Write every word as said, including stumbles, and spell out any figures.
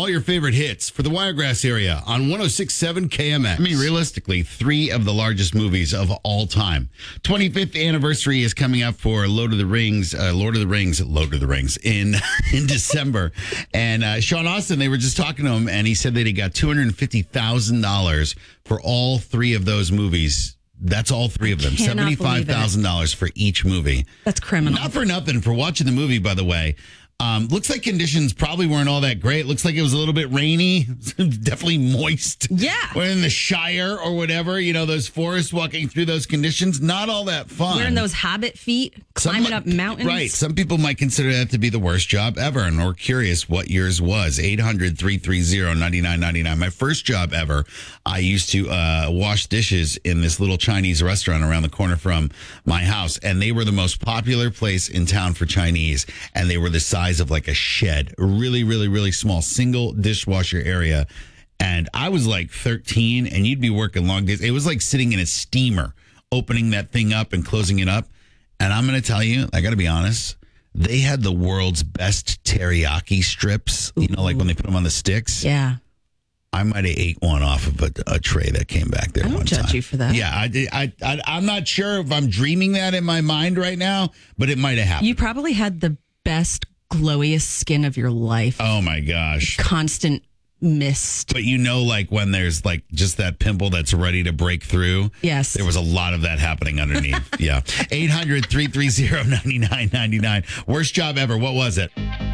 all your favorite hits for the Wiregrass area on one oh six point seven K M X. I mean, realistically, three of the largest movies of all time. twenty-fifth anniversary is coming up for Lord of the Rings, uh, Lord of the Rings, Lord of the Rings in in December. And uh, Sean Austin, they were just talking to him, and he said that he got two hundred fifty thousand dollars for all three of those movies. That's all three of them. seventy-five thousand dollars for each movie. That's criminal. Not for nothing for watching the movie, by the way. Um, looks like conditions probably weren't all that great. Looks like it was a little bit rainy, definitely moist. Yeah. We're in the Shire or whatever, you know, those forests, walking through those conditions, not all that fun. Wearing those hobbit feet, climbing Some, up mountains. Right. Some people might consider that to be the worst job ever, and we're curious what yours was. eight hundred, three three zero, nine nine nine nine. My first job ever, I used to uh, wash dishes in this little Chinese restaurant around the corner from my house, and they were the most popular place in town for Chinese, and they were the size of like a shed, a really, really, really small single dishwasher area. And I was like thirteen, and you'd be working long days. It was like sitting in a steamer, opening that thing up and closing it up. And I'm going to tell you, I got to be honest, they had the world's best teriyaki strips, you know, like when they put them on the sticks. Yeah. I might have ate one off of a, a tray that came back there I don't one judge time. you for that. Yeah, I, I, I, I'm not sure if I'm dreaming that in my mind right now, but it might have happened. You probably had the best, glowiest skin of your life. Oh, my gosh. Constant mist. But you know, like when there's like just that pimple that's ready to break through. Yes. There was a lot of that happening underneath. Yeah. eight hundred, three three zero, nine nine nine nine. Worst job ever. What was it?